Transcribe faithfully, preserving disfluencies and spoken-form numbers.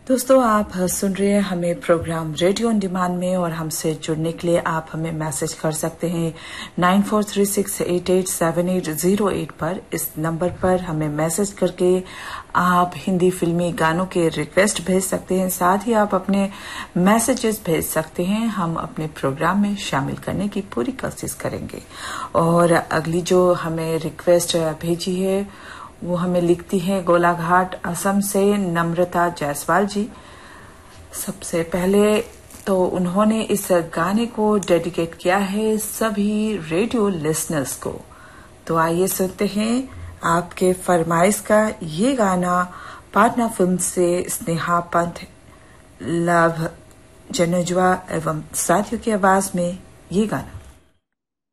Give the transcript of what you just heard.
दोस्तों, आप सुन रहे हैं हमें प्रोग्राम रेडियो ऑन डिमांड में और हमसे जुड़ने के लिए आप हमें मैसेज कर सकते हैं nine four three six eight eight seven eight zero eight पर। इस नंबर पर हमें मैसेज करके आप हिंदी फिल्मी गानों के रिक्वेस्ट भेज सकते हैं। साथ ही आप अपने मैसेजेस भेज सकते हैं, हम अपने प्रोग्राम में शामिल करने की पूरी कोशिश करेंगे। और अगली जो हमें रिक्वेस्ट भेजी है वो हमें लिखती है गोलाघाट असम से नम्रता जायसवाल जी। सबसे पहले तो उन्होंने इस गाने को डेडिकेट किया है सभी रेडियो लिसनर्स को। तो आइए सुनते हैं आपके फरमाइश का ये गाना पाटना फिल्म से स्नेहा पंथ, लव जनेजुआ एवं साथियों की आवाज में ये गाना।